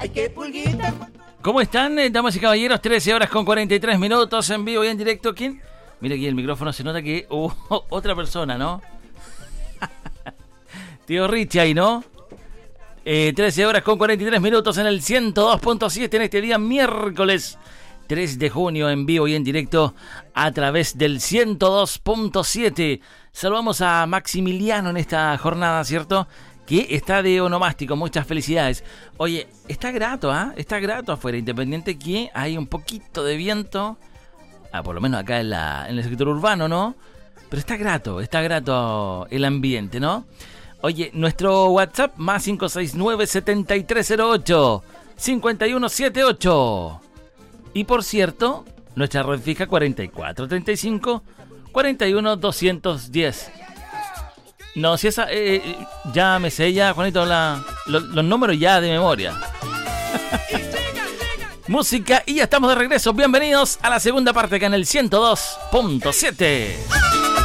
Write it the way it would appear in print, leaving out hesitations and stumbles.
Ay, qué pulguita. ¿Cómo están, damas y caballeros? 13 horas con 43 minutos en vivo y en directo. ¿Quién? Mira aquí el micrófono, se nota que otra persona, ¿no? Tío Richie ahí, ¿no? 13 horas con 43 minutos en el 102.7 en este día miércoles 3 de junio en vivo y en directo a través del 102.7. Saludamos a Maximiliano en esta jornada, ¿cierto? Que está de onomástico, muchas felicidades. Oye, está grato, ¿ah? Está grato afuera, independiente que hay un poquito de viento, por lo menos acá en el sector urbano, ¿no? Pero está grato el ambiente, ¿no? Oye, nuestro WhatsApp más 569-7308-5178. Y por cierto, nuestra red fija 4435-41-210. No, si esa... ya me sé, ya, Juanito, los números ya de memoria. Música y ya estamos de regreso. Bienvenidos a la segunda parte acá en el 102.7.